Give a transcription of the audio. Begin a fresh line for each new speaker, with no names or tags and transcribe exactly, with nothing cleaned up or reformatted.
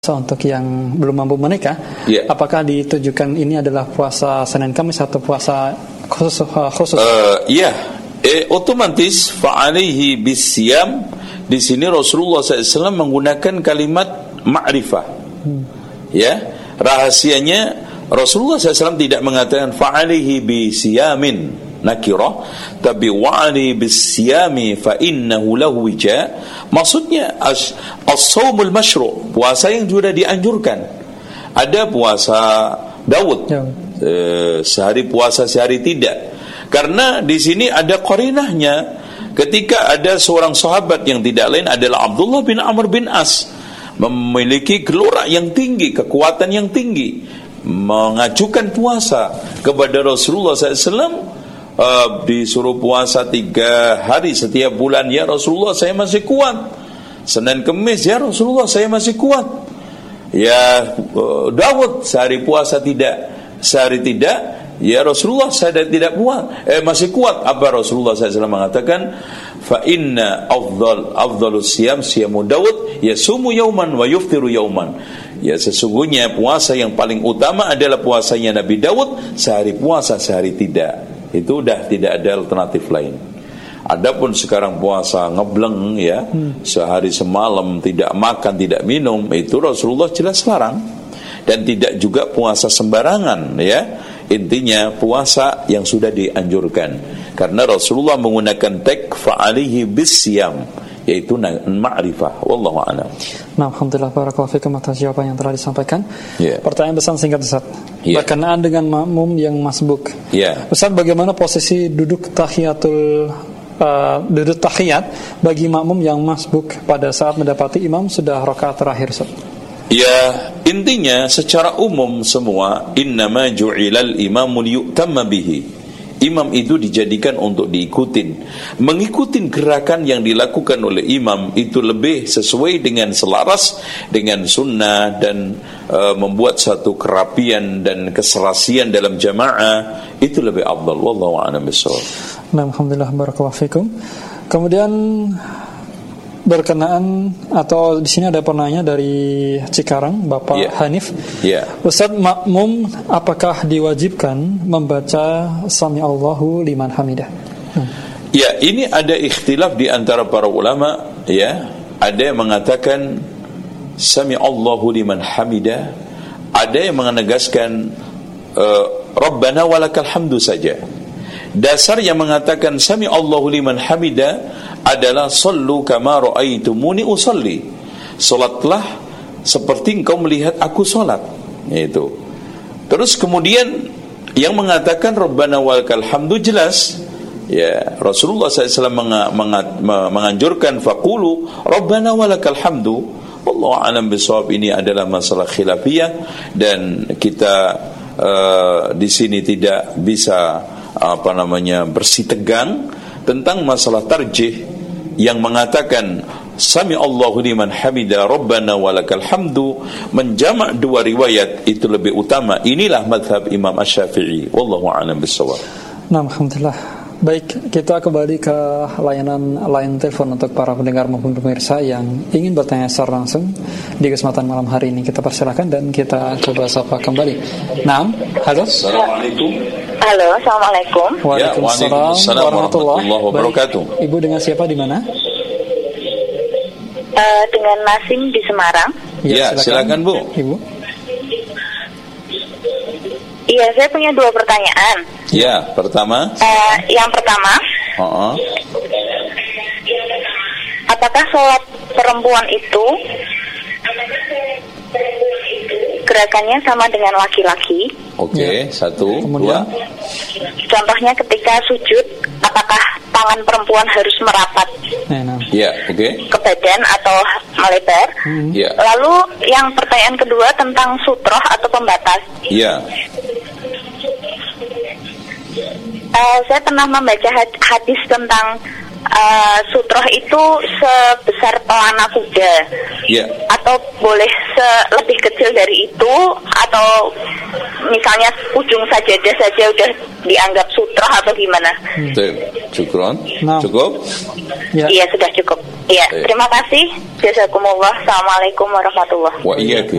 Untuk yang belum mampu menikah, yeah. Apakah ditujukan ini adalah puasa Senin Kamis atau puasa khusus? khusus?
Uh, iya, eh, otomatis fa'alaihi bisyam. Di sini Rasulullah shallallahu alaihi wasallam menggunakan kalimat ma'rifah. Hmm. Ya, rahasianya Rasulullah shallallahu alaihi wasallam tidak mengatakan fa'alaihi bisyamin nakirah, tapi wa'ali bisyami fa innahu lahu wija. Maksudnya as-shaumul masyru', puasa yang sudah dianjurkan. Ada puasa Daud, ya. eh, sehari puasa sehari tidak. Karena di sini ada qarinahnya. Ketika ada seorang sahabat yang tidak lain adalah Abdullah bin Amr bin As, memiliki gelora yang tinggi, kekuatan yang tinggi, mengajukan puasa kepada Rasulullah shallallahu alaihi wasallam. Uh, disuruh puasa tiga hari setiap bulan. Ya Rasulullah, saya masih kuat. Senin Kemis, ya Rasulullah, saya masih kuat. Ya uh, Daud, sehari puasa tidak, sehari tidak. Ya Rasulullah, saya tidak kuat, eh masih kuat. Apa Rasulullah shallallahu alaihi wasallam mengatakan? Fa inna afdal afdalus siyam siyamu Daud yasumu yauman wa yuftiru yauman. Ya, sesungguhnya puasa yang paling utama adalah puasanya Nabi Daud, sehari puasa sehari tidak. Itu udah tidak ada alternatif lain. Adapun sekarang puasa ngebleng ya, hmm. sehari semalam tidak makan, tidak minum, itu Rasulullah jelas larang. Dan tidak juga puasa sembarangan ya. Intinya puasa yang sudah dianjurkan. Karena Rasulullah menggunakan tek fa'alihi bisyam, yaitu ma'rifah. Wallahu a'lam.
Nah, alhamdulillah, barakallahu fikum atas jawaban yang telah disampaikan. Yeah. Pertanyaan pesan singkat Ustaz. Yeah. Berkenaan dengan makmum yang masbuk.
Yeah.
Ustaz, bagaimana posisi duduk tahiyatul uh, duduk tahiyat bagi makmum yang masbuk pada saat mendapati imam sudah rakaat terakhir, Ustaz?
Ya, intinya secara umum semua innama ju'ilal imamu liyu'tamma bihi. Imam itu dijadikan untuk diikutin. Mengikutin gerakan yang dilakukan oleh imam itu lebih sesuai dengan selaras dengan sunnah dan uh, membuat satu kerapian dan keserasian dalam jamaah, itu lebih afdal. Wallahu a'lam bishawab.
Nah, alhamdulillah, barakallahu fikum. Kemudian berkenaan atau di sini ada penanya dari Cikarang, Bapak yeah. Hanif.
Yeah.
Ustaz, makmum apakah diwajibkan membaca Sami Allahu liman hamidah? Hmm.
Ya, ini ada ikhtilaf di antara para ulama ya. Ada yang mengatakan Sami Allahu liman hamidah, ada yang menegaskan uh, Rabbana walakal hamdu saja. Dasar yang mengatakan Sami Allahu liman hamidah adalah sallu kama ra'aitumuni usalli. Salatlah seperti engkau melihat aku salat. Itu. Terus kemudian yang mengatakan Rabbana walakal hamdu jelas. Ya, Rasulullah shallallahu alaihi wasallam menganjurkan faqulu Rabbana walakal hamdu. Wallahu a'lam bishawab. Ini adalah masalah khilafiyah dan kita uh, di sini tidak bisa apa namanya bersih tegang tentang masalah tarjih yang mengatakan Sami Allahu liman hamida Rabbana walakal hamdu, menjamak dua riwayat itu lebih utama. Inilah mazhab Imam Asy-Syafi'i. Wallahu a'lam bishawab.
Nah, alhamdulillah. Baik, kita kembali ke layanan line telepon untuk para pendengar maupun pemirsa yang ingin bertanya secara langsung di kesempatan malam hari ini. Kita persilakan dan kita coba sapa kembali. Naam, halo.
Assalamualaikum.
Halo, assalamualaikum.
Waalaikumsalam
ya, warahmatullahi wabarakatuh.
Baik, Ibu dengan siapa di mana?
Uh, dengan Nasim di Semarang.
Ya, ya silakan, silakan Bu.
Ibu.
Iya, saya punya dua pertanyaan.
Ya, pertama.
Uh, yang pertama.
Uh-uh.
Apakah sholat perempuan itu gerakannya sama dengan laki-laki?
Oke, okay, ya. Satu,
kemudian,
dua.
Contohnya ketika sujud, apakah tangan perempuan harus merapat?
Ya, oke. Okay.
Ke badan atau melebar?
Hmm. Ya.
Lalu yang pertanyaan kedua tentang sutroh atau pembatas.
Ya.
Uh, saya pernah membaca hadis tentang uh, sutroh itu sebesar pelana kuda,
ya,
atau boleh se- lebih kecil dari itu, atau misalnya ujung sajadah saja udah dianggap sutroh atau gimana?
hmm. Syukron.
Nah.
Cukup?
Ya. Iya, sudah cukup. Iya,
ya.
Terima kasih. Jazakumullah. Assalamualaikum warahmatullahi wabarakatuh.
Wa iyyakum.